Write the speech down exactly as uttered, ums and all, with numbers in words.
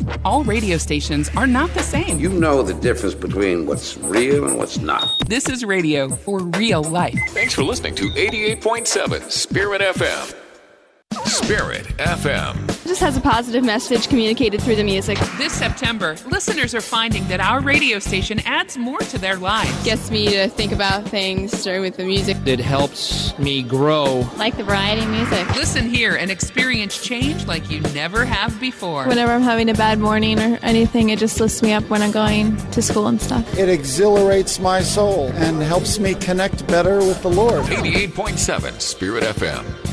All radio stations are not the same. You know the difference between what's real and what's not. This is radio for real life. Thanks for listening to eighty-eight point seven Spirit F M. Spirit F M. It just has a positive message communicated through the music. This September, listeners are finding that our radio station adds more to their lives. Gets me to think about things, starting with the music. It helps me grow. Like the variety of music. Listen here and experience change like you never have before. Whenever I'm having a bad morning or anything, it just lifts me up when I'm going to school and stuff. It exhilarates my soul and helps me connect better with the Lord. eighty-eight point seven Spirit F M.